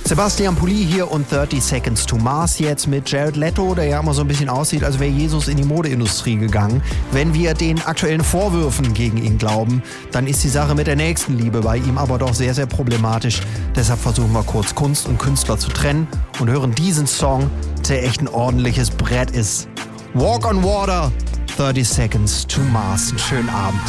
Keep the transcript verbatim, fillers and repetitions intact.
Sebastian Pulli hier und thirty Seconds to Mars jetzt mit Jared Leto, der ja immer so ein bisschen aussieht, als wäre Jesus in die Modeindustrie gegangen. Wenn wir den aktuellen Vorwürfen gegen ihn glauben, dann ist die Sache mit der Nächstenliebe bei ihm aber doch sehr, sehr problematisch. Deshalb versuchen wir kurz Kunst und Künstler zu trennen und hören diesen Song, der echt ein ordentliches Brett ist. Walk on Water, thirty Seconds to Mars. Einen schönen Abend.